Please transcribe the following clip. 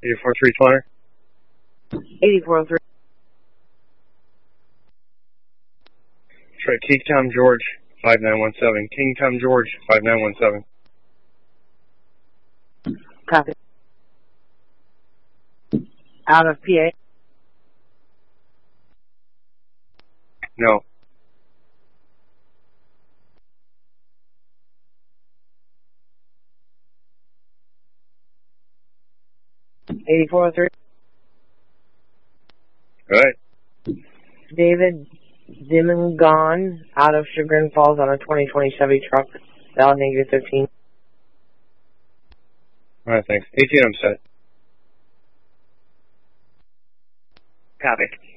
84-3 Flying. 8403. Try King Tom George 5917. King Tom George 5917. Copy. Out of PA. No. $8403. Right. David Dimongon out of Chagrin Falls on a 2020 Chevy truck. Valid -15. Alright, thanks. ATM set. Copy.